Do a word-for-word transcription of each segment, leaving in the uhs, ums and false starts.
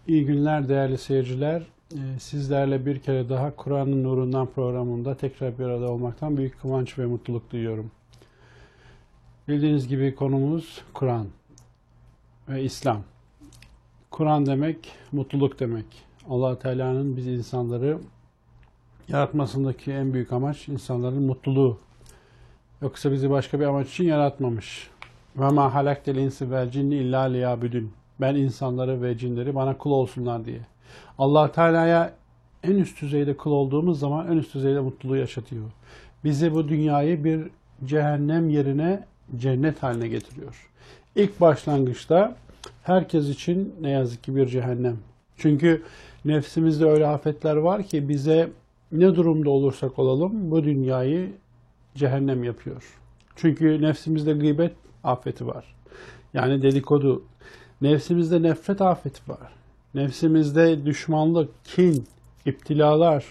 İyi günler değerli seyirciler. Sizlerle bir kere daha Kur'an'ın Nurundan programında tekrar bir arada olmaktan büyük kıvanç ve mutluluk duyuyorum. Bildiğiniz gibi konumuz Kur'an ve İslam. Kur'an demek mutluluk demek. Allah Teala'nın biz insanları yaratmasındaki en büyük amaç insanların mutluluğu. Yoksa bizi başka bir amaç için yaratmamış. Ve ma halaktel insi vel cinni illa liyabudun. Ben insanları ve cinleri bana kul olsunlar diye. Allah Teala'ya en üst düzeyde kul olduğumuz zaman en üst düzeyde mutluluğu yaşatıyor. Bizi bu dünyayı bir cehennem yerine cennet haline getiriyor. İlk başlangıçta herkes için ne yazık ki bir cehennem. Çünkü nefsimizde öyle afetler var ki bize ne durumda olursak olalım bu dünyayı cehennem yapıyor. Çünkü nefsimizde gıybet afeti var. Yani dedikodu. Nefsimizde nefret afeti var. Nefsimizde düşmanlık, kin, iptilalar,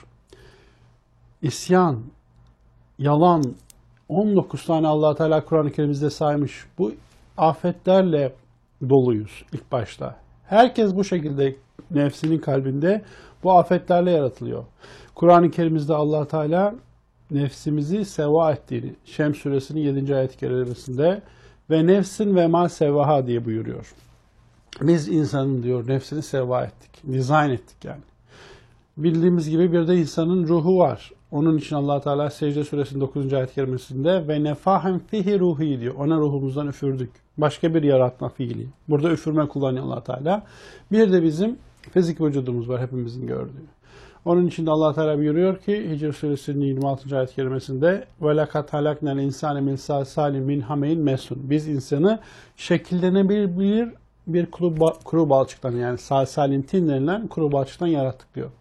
isyan, yalan, on dokuz tane Allah Teala Kur'an-ı Kerim'de saymış. Bu afetlerle doluyuz ilk başta. Herkes bu şekilde nefsinin kalbinde bu afetlerle yaratılıyor. Kur'an-ı Kerim'de Allah Teala nefsimizi seva ettiğini, Şems suresinin yedinci ayet-i kerimesinde ve nefsin ve ma sevaha diye buyuruyor. Biz insanın diyor nefsini seva ettik, dizayn ettik yani. Bildiğimiz gibi bir de insanın ruhu var. Onun için Allah Teala Secde suresinin dokuzuncu ayet-i kerimesinde ve nefahem fihi ruhi diyor. Ona ruhumuzdan üfürdük. Başka bir yaratma fiili. Burada üfürme kullanıyor Allah Teala. Bir de bizim fizik vücudumuz var hepimizin gördüğü. Onun için de Allah Teala buyuruyor ki Hicr suresinin yirmi altıncı ayet-i kerimesinde ve lekad halaknel insane min salsalin min hamein mesun. Biz insanı şekillenebilir bir kuru, kuru balçıktan yani salsalin tin denilen kuru balçıktan yarattık diyor.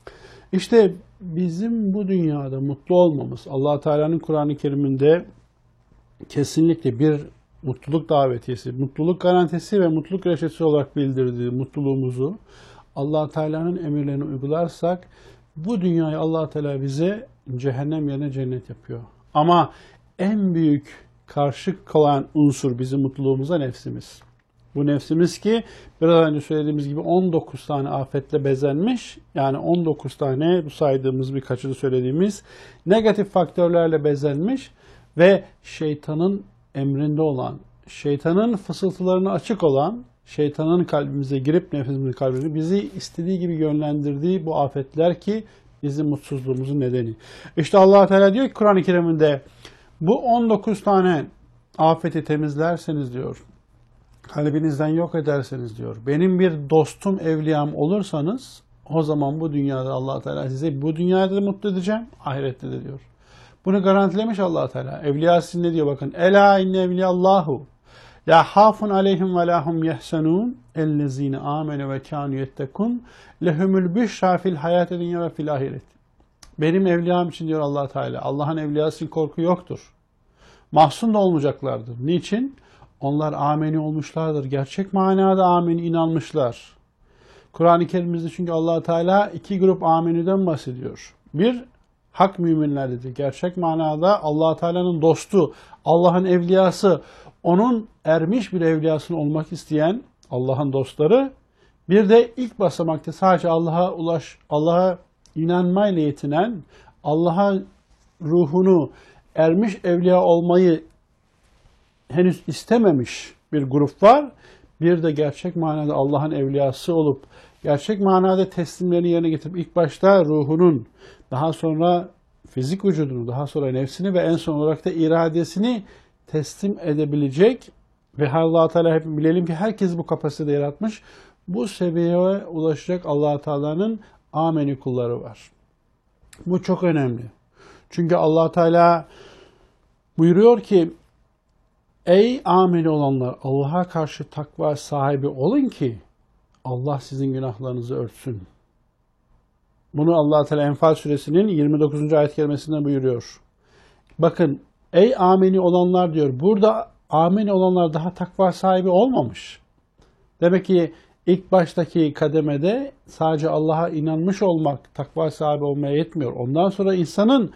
İşte bizim bu dünyada mutlu olmamız Allah Teala'nın Kur'an-ı Kerim'inde kesinlikle bir mutluluk davetiyesi, mutluluk garantisi ve mutluluk reçetesi olarak bildirdiği mutluluğumuzu Allah Teala'nın emirlerini uygularsak bu dünyayı Allah Teala bize cehennem yerine cennet yapıyor. Ama en büyük karşı kalan unsur bizim mutluluğumuza nefsimiz. Bu nefsimiz ki biraz önce söylediğimiz gibi on dokuz tane afetle bezenmiş. Yani on dokuz tane bu saydığımız birkaçını söylediğimiz negatif faktörlerle bezenmiş ve şeytanın emrinde olan, şeytanın fısıltılarına açık olan, şeytanın kalbimize girip nefsimizin kalbimize bizi istediği gibi yönlendirdiği bu afetler ki bizim mutsuzluğumuzun nedeni. İşte Allah Teala diyor ki Kur'an-ı Kerim'inde bu on dokuz tane afeti temizlerseniz diyor, kalbinizden yok ederseniz diyor, benim bir dostum, evliyam olursanız o zaman bu dünyada Allah Teala size bu dünyada da mutlu edeceğim, ahirette de diyor. Bunu garantilemiş Allah Teala. Evliyası ne diyor bakın. Ela inne evliyallahu la hafun aleyhim ve lahum yehsenun ellezine amenu ve kanu yettekun lehumul büşra fil hayati dünya ve fil ahiret. Benim evliyam için diyor Allah Teala. Allah'ın evliyası için korku yoktur. Mahzun da olmayacaklardır. Niçin? Onlar ameni olmuşlardır. Gerçek manada ameni inanmışlar. Kur'an-ı Kerim'de çünkü Allah Teala iki grup ameniden bahsediyor. Bir, hak müminler dedi. Gerçek manada Allah Teala'nın dostu, Allah'ın evliyası, onun ermiş bir evliyasının olmak isteyen Allah'ın dostları. Bir de ilk basamakta sadece Allah'a ulaş, Allah'a inanmayla yetinen, Allah'a ruhunu ermiş evliya olmayı henüz istememiş bir grup var. Bir de gerçek manada Allah'ın evliyası olup gerçek manada teslimlerini yerine getirip ilk başta ruhunun, daha sonra fizik vücudunu, daha sonra nefsini ve en son olarak da iradesini teslim edebilecek ve Allah Teala hep bilelim ki herkes bu kapasitede yaratmış. Bu seviyeye ulaşacak Allah Teala'nın ameni kulları var. Bu çok önemli. Çünkü Allah Teala buyuruyor ki ey ameli olanlar Allah'a karşı takva sahibi olun ki Allah sizin günahlarınızı örtsün. Bunu Allah Teala Enfal suresinin yirmi dokuzuncu ayet-i kerimesinde buyuruyor. Bakın ey ameni olanlar diyor. Burada ameni olanlar daha takva sahibi olmamış. Demek ki ilk baştaki kademede sadece Allah'a inanmış olmak takva sahibi olmaya yetmiyor. Ondan sonra insanın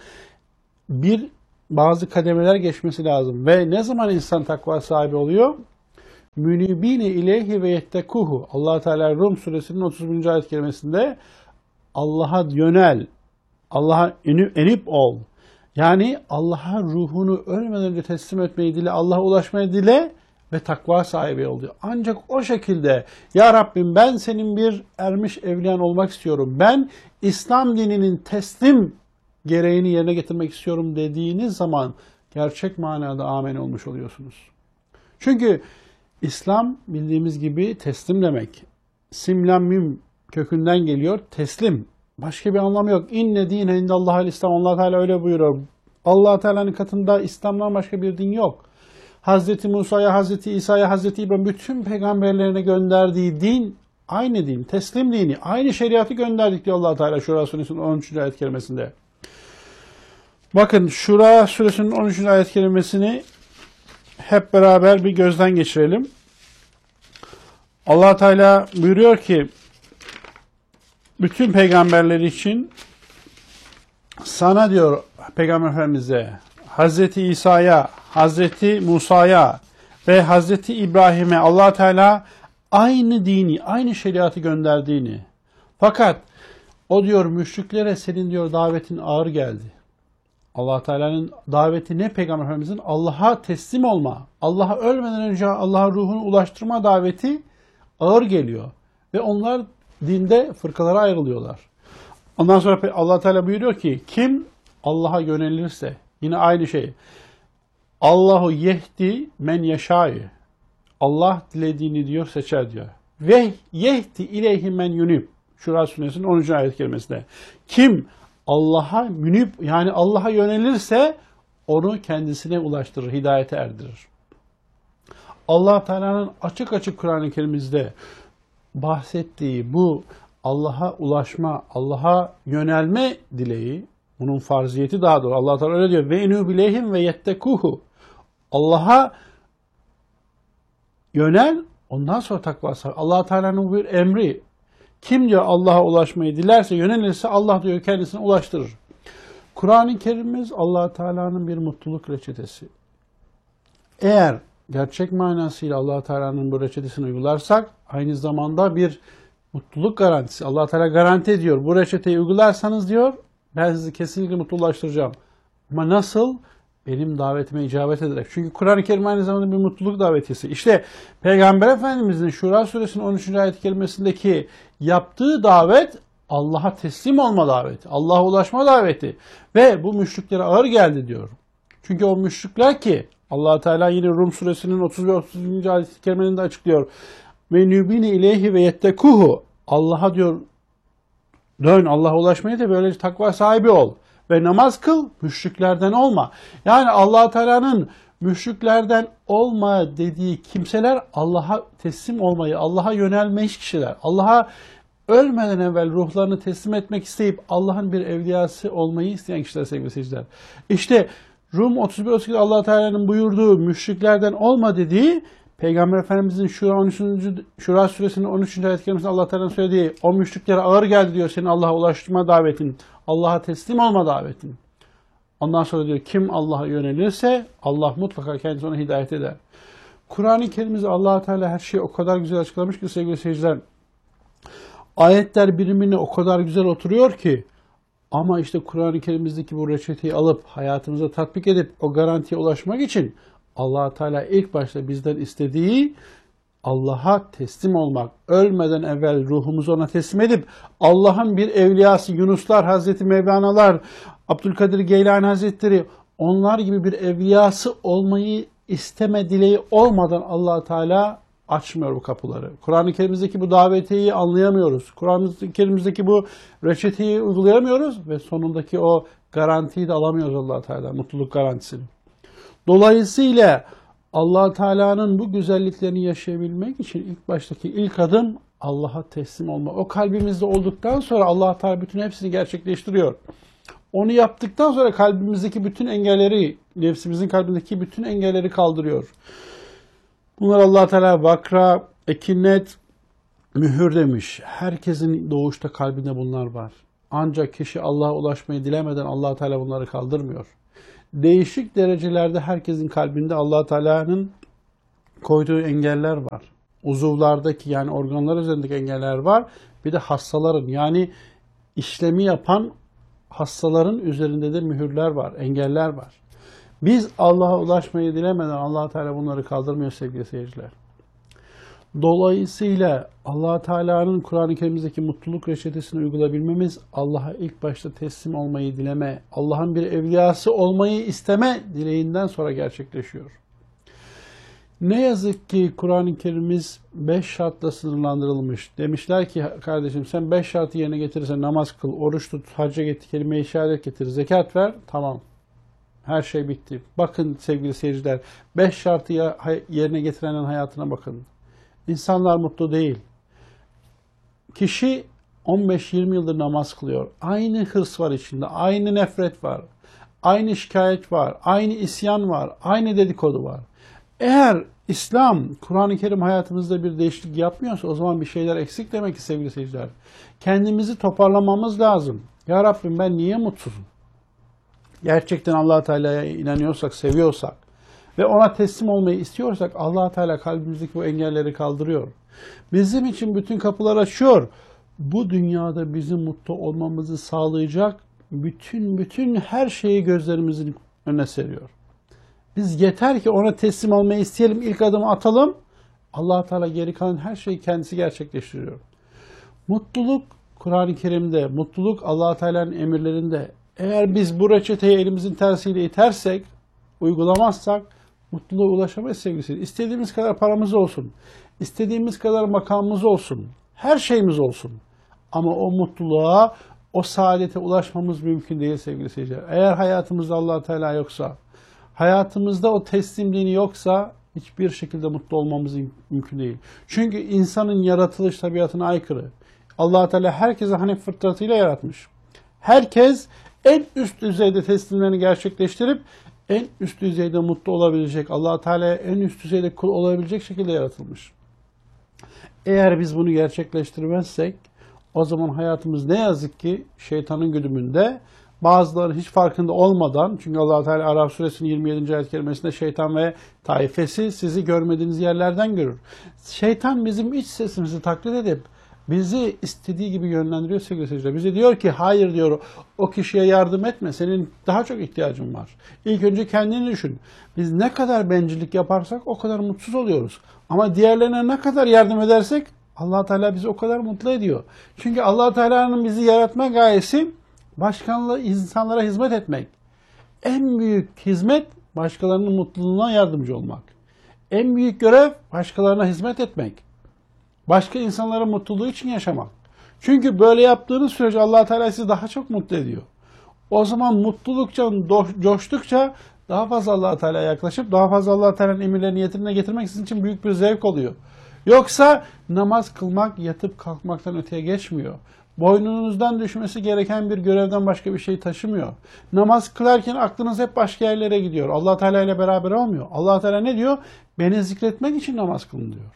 bir bazı kademeler geçmesi lazım. Ve ne zaman insan takva sahibi oluyor? münibine ileyhi ve yettekuhu. Allah Teala Rum suresinin otuz birinci ayet kerimesinde Allah'a yönel, Allah'a enip ol. Yani Allah'a ruhunu ölmeden önce teslim etmeyi dile, Allah'a ulaşmayı dile ve takva sahibi ol diyor. Ancak o şekilde ya Rabbim ben senin bir ermiş evliyan olmak istiyorum. Ben İslam dininin teslim gereğini yerine getirmek istiyorum dediğiniz zaman gerçek manada amen olmuş oluyorsunuz. Çünkü İslam bildiğimiz gibi teslim demek. Simlammüm kökünden geliyor. Teslim. Başka bir anlamı yok. İnne dine indallahal İslam. Allah Teala öyle buyuruyor. Allah Teala'nın katında İslam'dan başka bir din yok. Hazreti Musa'ya, Hazreti İsa'ya, Hazreti İbrahim bütün peygamberlerine gönderdiği din aynı din. Teslim dini. Aynı şeriatı gönderdik diyor Allah Teala Şura suresinin on üçüncü ayet kerimesinde. Bakın Şura suresinin on üçüncü ayet kerimesini hep beraber bir gözden geçirelim. Allah Teala buyuruyor ki bütün peygamberler için sana diyor Peygamber Efendimiz'e, Hazreti İsa'ya, Hazreti Musa'ya ve Hazreti İbrahim'e Allah Teala aynı dini, aynı şeriatı gönderdiğini. Fakat o diyor müşriklere senin diyor davetin ağır geldi. Allah Teala'nın daveti ne Peygamber Efendimiz'in? Allah'a teslim olma, Allah'a ölmeden önce Allah'a ruhunu ulaştırma daveti ağır geliyor. Ve onlar dinde fırkalara ayrılıyorlar. Ondan sonra Allah Teala buyuruyor ki kim Allah'a yönelirse yine aynı şey. Allahu yehdi men yeşâ'ı. Allah dilediğini diyor seçer diyor. Ve yehdi ileyhi men yunib. Şura suresinin onuncu ayet kerimesinde. Kim Allah'a münib yani Allah'a yönelirse onu kendisine ulaştırır, hidayete erdirir. Allah Teala'nın açık açık Kur'an-ı Kerim'de bahsettiği bu Allah'a ulaşma, Allah'a yönelme dileği, bunun farziyeti daha doğru. Allah Teala öyle diyor. Ve inû bileyhim ve yettekuhu. Allah'a yönel, ondan sonra takva sahibi. Allah Teala'nın bir emri. Kim diyor Allah'a ulaşmayı dilerse, yönelirse Allah diyor kendisine ulaştırır. Kur'an-ı Kerim'imiz Allah Teala'nın bir mutluluk reçetesi. Eğer gerçek manasıyla Allah Teala'nın bu reçetesini uygularsak aynı zamanda bir mutluluk garantisi. Allah Teala garanti ediyor. Bu reçeteyi uygularsanız diyor ben sizi kesinlikle mutlulaştıracağım. Ama nasıl? Benim davetime icabet ederek. Çünkü Kur'an-ı Kerim aynı zamanda bir mutluluk davetiyesi. İşte Peygamber Efendimiz'in Şura suresinin on üçüncü ayet kelimesindeki yaptığı davet Allah'a teslim olma daveti. Allah'a ulaşma daveti. Ve bu müşriklere ağır geldi diyor. Çünkü o müşrikler ki Allah Teala yine Rum suresinin otuz ve otuz birinci ayet-i kerimelerinde açıklıyor. Ve nubine ileyhi ve yettekuhu. Allah'a diyor dön, Allah'a ulaşmaya da böyle takva sahibi ol. Ve namaz kıl, müşriklerden olma. Yani Allah Teala'nın müşriklerden olma dediği kimseler Allah'a teslim olmayı, Allah'a yönelmiş kişiler. Allah'a ölmeden evvel ruhlarını teslim etmek isteyip Allah'ın bir evliyası olmayı isteyen kişiler sevgili seyirciler. İşte Rum otuz bir otuz iki Allah Teala'nın buyurduğu müşriklerden olma dediği Peygamber Efendimizin Şura, on üçüncü. Şura suresinin on üçüncü ayet kerimesinde Allah Teala'nın söylediği o müşriklere ağır geldi diyor senin Allah'a ulaştırma davetin, Allah'a teslim olma davetin. Ondan sonra diyor kim Allah'a yönelirse Allah mutlaka kendisi ona hidayet eder. Kur'an-ı Kerim'de Allah Teala her şeyi o kadar güzel açıklamış ki sevgili seyirciler. Ayetler birbirine o kadar güzel oturuyor ki ama işte Kur'an-ı Kerim'deki bu reçeteyi alıp hayatımıza tatbik edip o garantiye ulaşmak için Allah Teala ilk başta bizden istediği Allah'a teslim olmak. Ölmeden evvel ruhumuzu ona teslim edip Allah'ın bir evliyası Yunuslar, Hazreti Mevlana'lar, Abdülkadir Geylani Hazretleri onlar gibi bir evliyası olmayı isteme dileği olmadan Allah Teala açmıyor bu kapıları. Kur'an-ı Kerim'deki bu davetiyi anlayamıyoruz. Kur'an-ı Kerim'deki bu reçeteyi uygulayamıyoruz ve sonundaki o garantiyi de alamıyoruz Allah Teala, mutluluk garantisini. Dolayısıyla Allah Teala'nın bu güzelliklerini yaşayabilmek için ilk baştaki ilk adım Allah'a teslim olma. O kalbimizde olduktan sonra Allah Teala bütün hepsini gerçekleştiriyor. Onu yaptıktan sonra kalbimizdeki bütün engelleri, nefsimizin kalbindeki bütün engelleri kaldırıyor. Bunlar Allah Teala Vakra, Ekinnet, Mühür demiş. Herkesin doğuşta kalbinde bunlar var. Ancak kişi Allah'a ulaşmayı dilemeden Allah Teala bunları kaldırmıyor. Değişik derecelerde herkesin kalbinde Allah Teala'nın koyduğu engeller var. Uzuvlardaki yani organlar üzerindeki engeller var. Bir de hastaların yani işlemi yapan hastaların üzerinde de mühürler var, engeller var. Biz Allah'a ulaşmayı dilemeden Allah Teala bunları kaldırmıyor sevgili seyirciler. Dolayısıyla Allah Teala'nın Kur'an-ı Kerim'deki mutluluk reçetesini uygulayabilmemiz, Allah'a ilk başta teslim olmayı dileme, Allah'ın bir evliyası olmayı isteme dileğinden sonra gerçekleşiyor. Ne yazık ki Kur'an-ı Kerim'imiz beş şartla sınırlandırılmış. Demişler ki kardeşim sen beş şartı yerine getirirsen namaz kıl, oruç tut, hacca git, kelime-i şehadet getir, zekat ver, tamam. Her şey bitti. Bakın sevgili seyirciler, beş şartı yerine getirenin hayatına bakın. İnsanlar mutlu değil. Kişi on beş yirmi yıldır namaz kılıyor. Aynı hırs var içinde, aynı nefret var, aynı şikayet var, aynı isyan var, aynı dedikodu var. Eğer İslam, Kur'an-ı Kerim hayatımızda bir değişiklik yapmıyorsa o zaman bir şeyler eksik demek ki sevgili seyirciler. Kendimizi toparlamamız lazım. Ya Rabbim ben niye mutsuzum? Gerçekten Allah Teala'ya inanıyorsak, seviyorsak ve ona teslim olmayı istiyorsak Allah Teala kalbimizdeki bu engelleri kaldırıyor. Bizim için bütün kapılar açıyor. Bu dünyada bizim mutlu olmamızı sağlayacak bütün bütün her şeyi gözlerimizin önüne seriyor. Biz yeter ki ona teslim olmayı isteyelim, ilk adımı atalım. Allah Teala geri kalan her şeyi kendisi gerçekleştiriyor. Mutluluk Kur'an-ı Kerim'de, mutluluk Allah Teala'nın emirlerinde. Eğer biz bu reçeteyi elimizin tersiyle itersek, uygulamazsak mutluluğa ulaşamayız sevgili seyirciler. İstediğimiz kadar paramız olsun, istediğimiz kadar makamımız olsun, her şeyimiz olsun. Ama o mutluluğa, o saadete ulaşmamız mümkün değil sevgili seyirciler. Eğer hayatımızda Allah Teala yoksa, hayatımızda o teslimliğini yoksa hiçbir şekilde mutlu olmamız mümkün değil. Çünkü insanın yaratılış tabiatına aykırı. Allah Teala herkese Hanif fıtratıyla yaratmış. Herkes en üst düzeyde teslimlerini gerçekleştirip en üst düzeyde mutlu olabilecek, Allah Teala'ya en üst düzeyde kul olabilecek şekilde yaratılmış. Eğer biz bunu gerçekleştirmezsek o zaman hayatımız ne yazık ki şeytanın güdümünde, bazıları hiç farkında olmadan, çünkü Allah Teala Araf suresinin yirmi yedinci ayet kerimesinde şeytan ve taifesi sizi görmediğiniz yerlerden görür. Şeytan bizim iç sesimizi taklit edip bizi istediği gibi yönlendiriyor sevgili seyirciler. Bize diyor ki hayır diyor, o kişiye yardım etme, senin daha çok ihtiyacın var. İlk önce kendini düşün. Biz ne kadar bencillik yaparsak o kadar mutsuz oluyoruz. Ama diğerlerine ne kadar yardım edersek Allah Teala bizi o kadar mutlu ediyor. Çünkü Allah Teala'nın bizi yaratma gayesi başkalarına, insanlara hizmet etmek. En büyük hizmet başkalarının mutluluğuna yardımcı olmak. En büyük görev başkalarına hizmet etmek. Başka insanların mutluluğu için yaşamak. Çünkü böyle yaptığınız sürece Allah Teala sizi daha çok mutlu ediyor. O zaman mutlulukça, coştukça daha fazla Allah Teala'ya yaklaşıp daha fazla Allah Teala'nın emirlerini yerine getirmek sizin için büyük bir zevk oluyor. Yoksa namaz kılmak yatıp kalkmaktan öteye geçmiyor. Boynunuzdan düşmesi gereken bir görevden başka bir şey taşımıyor. Namaz kılarken aklınız hep başka yerlere gidiyor. Allah Teala ile beraber olmuyor. Allah Teala ne diyor? Beni zikretmek için namaz kılın diyor.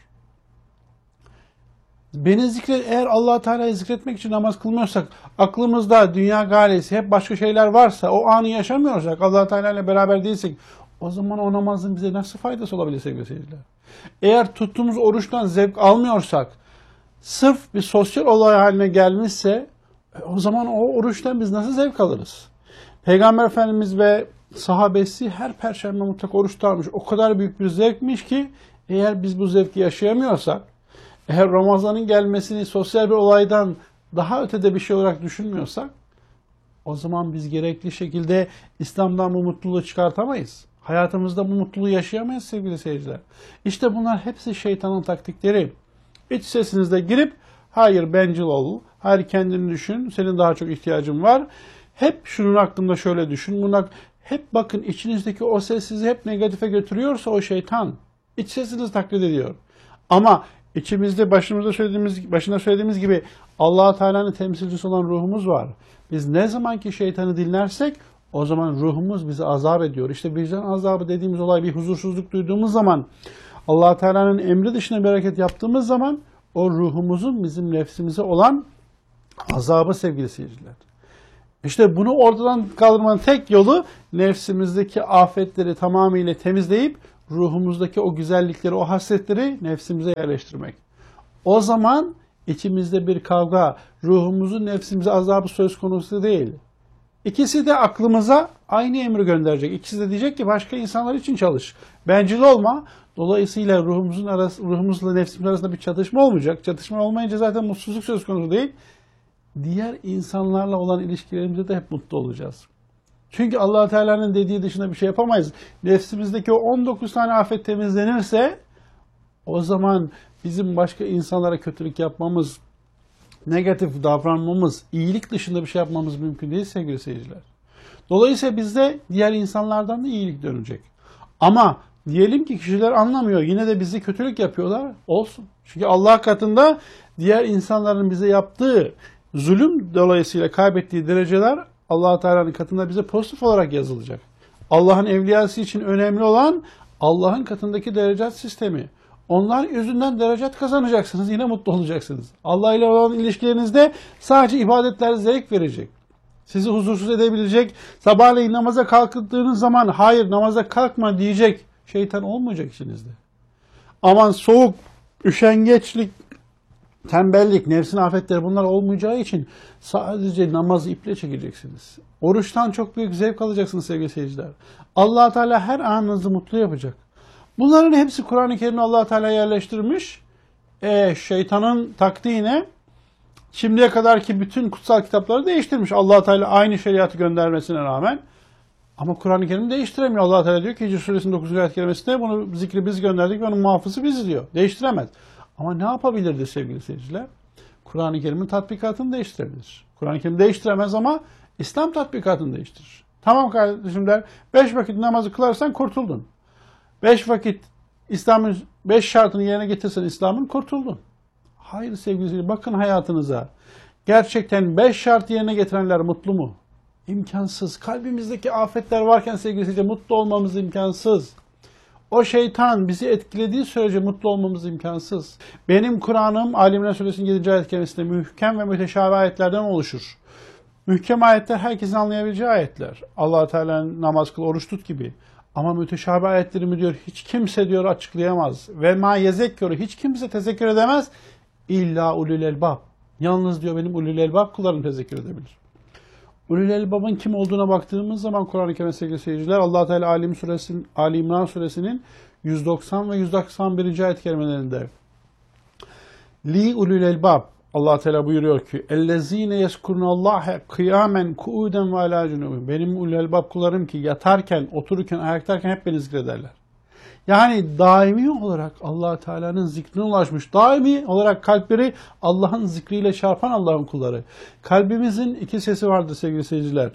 Beni zikret, eğer Allah Teala'yı zikretmek için namaz kılmıyorsak, aklımızda dünya galesi hep başka şeyler varsa, o anı yaşamıyorsak, Allah Teala ile beraber değilsek, o zaman o namazın bize nasıl faydası olabilir sevgili seyirciler? Eğer tuttuğumuz oruçtan zevk almıyorsak, sırf bir sosyal olay haline gelmişse, o zaman o oruçtan biz nasıl zevk alırız? Peygamber Efendimiz ve sahabesi her perşembe mutlaka oruç tutarmış. O kadar büyük bir zevkmiş ki, eğer biz bu zevki yaşayamıyorsak, eğer Ramazan'ın gelmesini sosyal bir olaydan daha ötede bir şey olarak düşünmüyorsak, o zaman biz gerekli şekilde İslam'dan bu mutluluğu çıkartamayız. Hayatımızda bu mutluluğu yaşayamayız sevgili seyirciler. İşte bunlar hepsi şeytanın taktikleri. İç sesinizde girip, hayır bencil ol, hayır kendini düşün, senin daha çok ihtiyacın var. Hep şunun hakkında şöyle düşün, bunun hep bakın içinizdeki o ses sizi hep negatife götürüyorsa o şeytan. İç sesinizi taklit ediyor. Ama İçimizde başımızda söylediğimiz, başında söylediğimiz gibi Allah Teala'nın temsilcisi olan ruhumuz var. Biz ne zamanki şeytanı dinlersek o zaman ruhumuz bizi azap ediyor. İşte vicdan azabı dediğimiz olay, bir huzursuzluk duyduğumuz zaman, Allah Teala'nın emri dışında bir hareket yaptığımız zaman o ruhumuzun bizim nefsimize olan azabı sevgili seyirciler. İşte bunu ortadan kaldırmanın tek yolu nefsimizdeki afetleri tamamıyla temizleyip ruhumuzdaki o güzellikleri, o hasletleri nefsimize yerleştirmek. O zaman içimizde bir kavga, ruhumuzun nefsimize azabı söz konusu değil. İkisi de aklımıza aynı emri gönderecek. İkisi de diyecek ki başka insanlar için çalış. Bencil olma. Dolayısıyla ruhumuzun arası, ruhumuzla nefsimiz arasında bir çatışma olmayacak. Çatışma olmayınca zaten mutsuzluk söz konusu değil. Diğer insanlarla olan ilişkilerimizde de hep mutlu olacağız. Çünkü Allah Teala'nın dediği dışında bir şey yapamayız. Nefsimizdeki o on dokuz tane afet temizlenirse o zaman bizim başka insanlara kötülük yapmamız, negatif davranmamız, iyilik dışında bir şey yapmamız mümkün değil sevgili seyirciler. Dolayısıyla bizde diğer insanlardan da iyilik dönecek. Ama diyelim ki kişiler anlamıyor. Yine de bize kötülük yapıyorlar. Olsun. Çünkü Allah katında diğer insanların bize yaptığı zulüm dolayısıyla kaybettiği dereceler Allah Teala'nın katında bize pozitif olarak yazılacak. Allah'ın evliyası için önemli olan Allah'ın katındaki derecat sistemi. Onlar yüzünden derecat kazanacaksınız. Yine mutlu olacaksınız. Allah ile olan ilişkilerinizde sadece ibadetler zevk verecek. Sizi huzursuz edebilecek, sabahleyin namaza kalktığınız zaman hayır namaza kalkma diyecek şeytan olmayacak içinizde. Aman soğuk, üşengeçlik, tembellik, nefsin afetleri bunlar olmayacağı için sadece namazı iple çekeceksiniz. Oruçtan çok büyük zevk alacaksınız sevgili seyirciler. Allah Teala her anınızı mutlu yapacak. Bunların hepsi Kur'an-ı Kerim'de Allah Teala yerleştirmiş. E, şeytanın taktiğine şimdiye kadarki bütün kutsal kitapları değiştirmiş. Allah Teala aynı şeriatı göndermesine rağmen. Ama Kur'an-ı Kerim değiştiremiyor. Allah Teala diyor ki Hicr Suresinin dokuzuncu ayet kerimesinde bunu zikri biz gönderdik ve onun muhafızı biz diyor. Değiştiremez. Ama ne yapabilirdi sevgili seyirciler? Kur'an-ı Kerim'in tatbikatını değiştirebilir. Kur'an-ı Kerim değiştiremez ama İslam tatbikatını değiştirir. Tamam kardeşim der, beş vakit namazı kılarsan kurtuldun. Beş vakit İslam'ın beş şartını yerine getirsen İslam'ın kurtuldun. Hayır sevgili seyirciler, bakın hayatınıza. Gerçekten beş şart yerine getirenler mutlu mu? İmkansız. Kalbimizdeki afetler varken sevgili seyirciler mutlu olmamız imkansız. O şeytan bizi etkilediği sürece mutlu olmamız imkansız. Benim Kur'an'ım Ali İmran Suresinin yedinci ayet kerimesinde mühkem ve müteşabih ayetlerden oluşur. Mühkem ayetler herkesin anlayabileceği ayetler. Allah Teala'nın namaz kıl, oruç tut gibi. Ama müteşabih ayetlerimi diyor hiç kimse diyor açıklayamaz. Ve ma yezekkürü hiç kimse tezekkür edemez. İlla ulul elbab. Yalnız diyor benim ulul elbab kullarım tezekkür edebilir. Ulul elbabın kim olduğuna baktığımız zaman Kur'an-ı Kerim sevgili seyirciler Allah Teala Ali, suresinin, Ali İmran suresinin yüz doksan ve yüz doksan birinci ayet kerimelerinde Li ulul elbab Allah Teala buyuruyor ki ellezine yezkurunallaha kıyamen kuuden ve ala cunubihim. Benim ulul elbab kullarım ki yatarken, otururken, ayaktayken hep beni zikrederler. Yani daimi olarak Allah Teala'nın zikrine ulaşmış. Daimi olarak kalpleri Allah'ın zikriyle çarpan Allah'ın kulları. Kalbimizin iki sesi vardır sevgili seyirciler.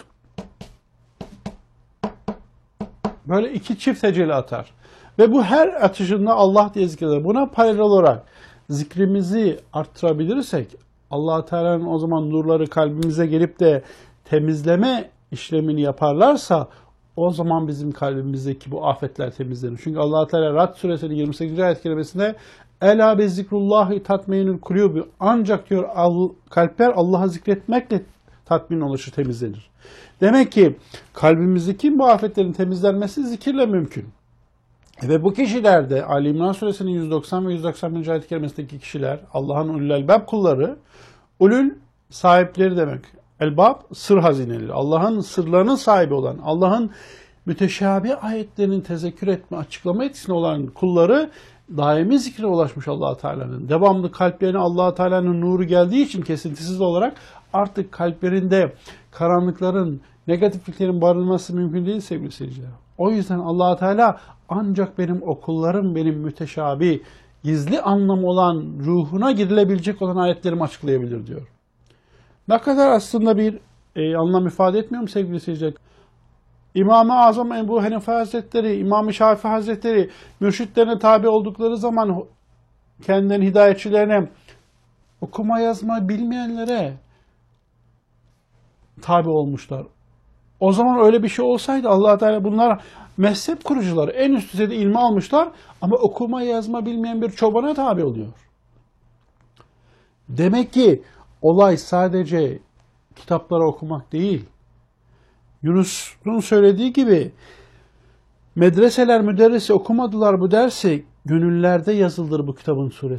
Böyle iki çift heceli atar. Ve bu her atışında Allah diye zikreder. Buna paralel olarak zikrimizi arttırabilirsek Allah Teala'nın o zaman nurları kalbimize gelip de temizleme işlemini yaparlarsa o zaman bizim kalbimizdeki bu afetler temizlenir. Çünkü Allah Teala Rad suresinin yirmi sekizinci ayet kerimesinde Ela be zikrullahi tatmeinül kulubi ancak diyor kalpler Allah'a zikretmekle tatmin oluşur, temizlenir. Demek ki kalbimizdeki bu afetlerin temizlenmesi zikirle mümkün. Ve bu kişiler de Ali İmran suresinin yüz doksan ve yüz doksan birinci ayet kerimesindeki kişiler Allah'ın ulul elbab kulları, ulul sahipleri demek. Elbab sır hazineleri. Allah'ın sırlarının sahibi olan, Allah'ın müteşabih ayetlerinin tezekkür etme, açıklama etkisine olan kulları daimi zikre ulaşmış Allah Teala'nın. Devamlı kalplerine Allah Teala'nın nuru geldiği için kesintisiz olarak artık kalplerinde karanlıkların, negatifliklerin barınması mümkün değil sevgili seyirciler. O yüzden Allah Teala ancak benim o kullarım benim müteşabih, gizli anlam olan ruhuna girilebilecek olan ayetlerimi açıklayabilir diyor. Ne kadar aslında bir e, anlam ifade etmiyor mu sevgili seyirciler? İmam-ı Azam Ebu Hanife Hazretleri, İmam-ı Şafii Hazretleri mürşitlerine tabi oldukları zaman kendilerinin hidayetçilerine okuma yazma bilmeyenlere tabi olmuşlar. O zaman öyle bir şey olsaydı Allah Teala bunlar mezhep kurucuları en üst düzeyde ilmi almışlar ama okuma yazma bilmeyen bir çobana tabi oluyor. Demek ki olay sadece kitapları okumak değil. Yunus'un söylediği gibi Medreseler müderrisi okumadılar bu dersi. Gönüllerde yazıldır bu kitabın suresi.